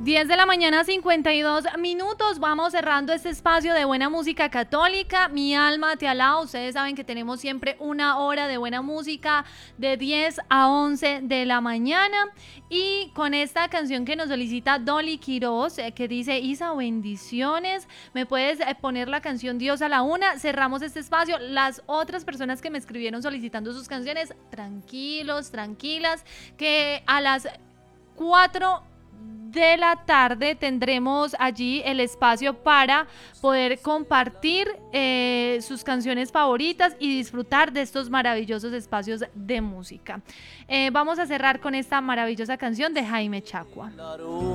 10 de la mañana, 52 minutos. Vamos cerrando este espacio de buena música católica. Mi alma te alaba. Ustedes saben que tenemos siempre una hora de buena música de 10 a 11 de la mañana. Y con esta canción que nos solicita Dolly Quiroz, que dice: Isa, bendiciones. ¿Me puedes poner la canción Dios a la una? Cerramos este espacio. Las otras personas que me escribieron solicitando sus canciones, tranquilos, tranquilas, que a las 4 de la tarde tendremos allí el espacio para poder compartir sus canciones favoritas y disfrutar de estos maravillosos espacios de música. Vamos a cerrar con esta maravillosa canción de Jaime Chacua.